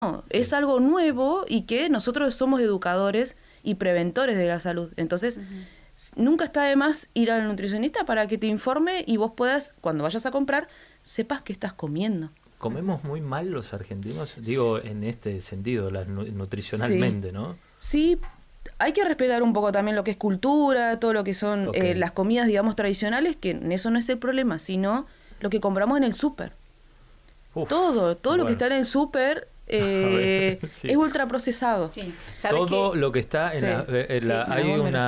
es algo nuevo y que nosotros somos educadores y preventores de la salud. Entonces, nunca está de más ir al nutricionista para que te informe y vos puedas, cuando vayas a comprar, sepas qué estás comiendo. ¿Comemos muy mal los argentinos? Digo, en este sentido, nutricionalmente, sí. ¿no? Sí, hay que respetar un poco también lo que es cultura, todo lo que son las comidas, digamos, tradicionales, que eso no es el problema, sino lo que compramos en el súper. Todo lo que está en el súper sí. Es ultraprocesado. Sí. Todo lo que está en hay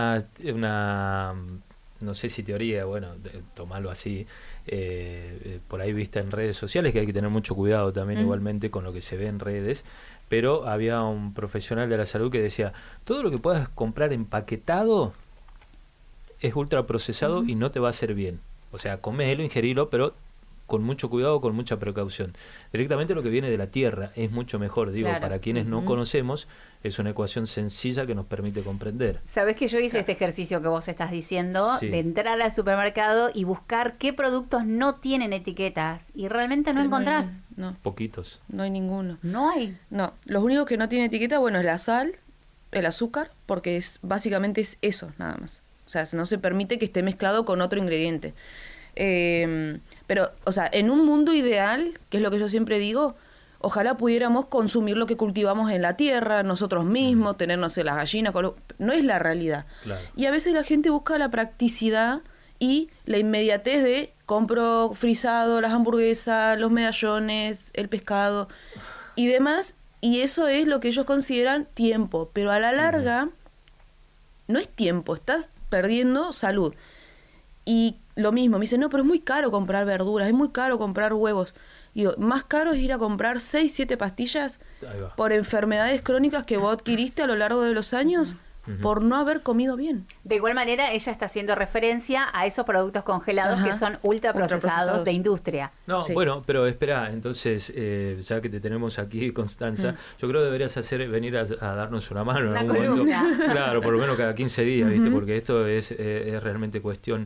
una no sé si teoría, bueno, tomarlo así, por ahí vista en redes sociales, que hay que tener mucho cuidado también igualmente con lo que se ve en redes, pero había un profesional de la salud que decía, todo lo que puedas comprar empaquetado es ultraprocesado y no te va a hacer bien. O sea, comelo, ingerilo, pero con mucho cuidado, con mucha precaución. Directamente lo que viene de la tierra es mucho mejor, digo, para quienes no conocemos, es una ecuación sencilla que nos permite comprender. Sabés que yo hice este ejercicio que vos estás diciendo, de entrar al supermercado y buscar qué productos no tienen etiquetas, y realmente no encontrás. No. Poquitos. No hay ninguno. ¿No hay? No, los únicos que no tienen etiqueta, bueno, es la sal, el azúcar, porque básicamente es eso, nada más. O sea, no se permite que esté mezclado con otro ingrediente. Pero, o sea, en un mundo ideal, que es lo que yo siempre digo, ojalá pudiéramos consumir lo que cultivamos en la tierra, nosotros mismos, tener, no sé, las gallinas, no es la realidad. Claro. Y a veces la gente busca la practicidad y la inmediatez de compro frisado, las hamburguesas, los medallones, el pescado y demás, y eso es lo que ellos consideran tiempo, pero a la larga no es tiempo, estás perdiendo salud. Y lo mismo, me dicen, no, pero es muy caro comprar verduras, es muy caro comprar huevos. Y digo, más caro es ir a comprar 6, 7 pastillas por enfermedades crónicas que vos adquiriste a lo largo de los años por no haber comido bien. De igual manera, ella está haciendo referencia a esos productos congelados que son ultraprocesados de industria. No, bueno, pero espera, entonces, ya que te tenemos aquí, Constanza, yo creo que deberías venir a darnos una mano en algún momento. Claro, por lo menos cada 15 días, ¿viste? Porque esto es realmente cuestión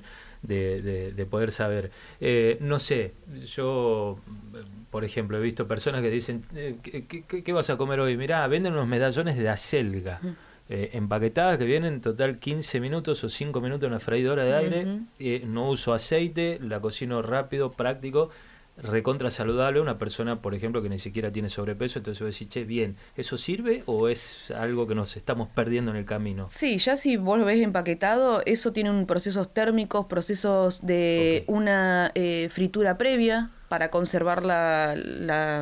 de poder saber. No sé, yo, por ejemplo, he visto personas que dicen, ¿qué vas a comer hoy? Mirá, venden unos medallones de acelga. Empaquetadas que vienen total 15 minutos o 5 minutos en una freidora de aire, no uso aceite, la cocino rápido, práctico, recontra saludable. Una persona, por ejemplo, que ni siquiera tiene sobrepeso, entonces voy a decir, che, bien, ¿eso sirve o es algo que nos estamos perdiendo en el camino? Sí, ya si vos lo ves empaquetado, eso tiene un procesos térmicos, procesos de una fritura previa para conservar la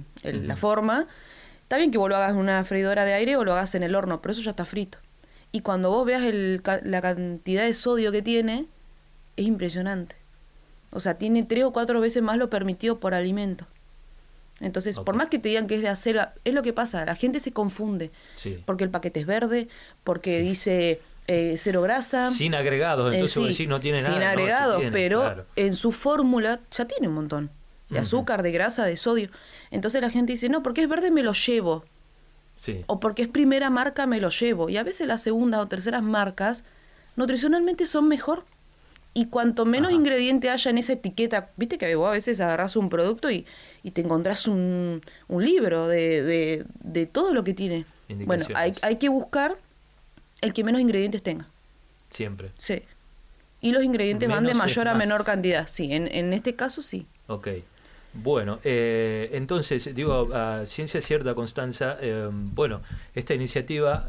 forma. Está bien que vos lo hagas en una freidora de aire o lo hagas en el horno, pero eso ya está frito. Y cuando vos veas la cantidad de sodio que tiene, es impresionante. O sea, tiene 3 o 4 veces más lo permitido por alimento. Entonces, por más que te digan que es de acelga, es lo que pasa, la gente se confunde. Sí. Porque el paquete es verde, porque dice cero grasa. Sin agregados, entonces vos decís, no tiene nada. Sin agregados, tiene, pero en su fórmula ya tiene un montón. De azúcar, de grasa, de sodio. Entonces la gente dice, no, porque es verde me lo llevo. Sí. O porque es primera marca me lo llevo. Y a veces las segundas o terceras marcas nutricionalmente son mejor. Y cuanto menos ingrediente haya en esa etiqueta, viste que vos a veces agarrás un producto y te encontrás un libro de todo lo que tiene. Bueno, hay que buscar el que menos ingredientes tenga. Siempre. Sí. Y los ingredientes van de mayor a más. menor cantidad. Sí, en este caso sí. Ok. Bueno, entonces, digo, a ciencia cierta, Constanza, bueno, esta iniciativa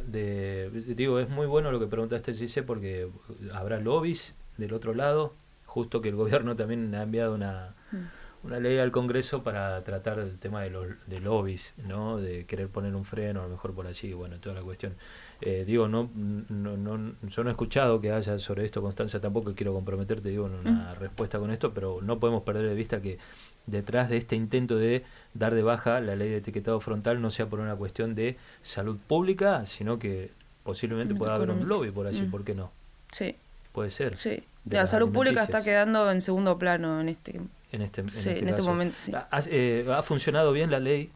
es muy bueno lo que preguntaste, Gise, porque habrá lobbies del otro lado, justo que el gobierno también ha enviado una ley al Congreso para tratar el tema de lobbies, ¿no? De querer poner un freno, a lo mejor por allí, bueno, toda la cuestión. Digo, yo no he escuchado que haya sobre esto, Constanza, tampoco quiero comprometerte, digo, en una respuesta con esto, pero no podemos perder de vista que detrás de este intento de dar de baja la ley de etiquetado frontal no sea por una cuestión de salud pública, sino que posiblemente pueda haber un lobby por allí, ¿por qué no? Sí. Puede ser. Sí. La salud pública está quedando en segundo plano en este momento. Sí. ¿Ha funcionado bien la ley?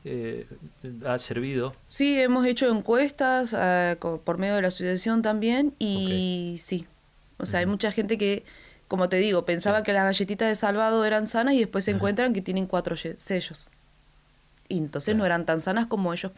¿Ha servido? Sí, hemos hecho encuestas por medio de la asociación también y sí. O sea, hay mucha gente que, como te digo, pensaba que las galletitas de Salvado eran sanas y después se encuentran que tienen 4 sellos. y entonces no eran tan sanas como ellos